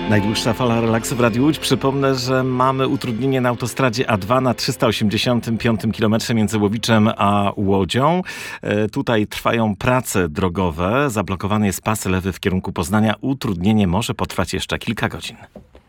Najdłuższa fala relaksu w Radiu Łódź. Przypomnę, że mamy utrudnienie na autostradzie A2 na 385 km między Łowiczem a Łodzią. Tutaj trwają prace drogowe. Zablokowany jest pas lewy w kierunku Poznania. Utrudnienie może potrwać jeszcze kilka godzin.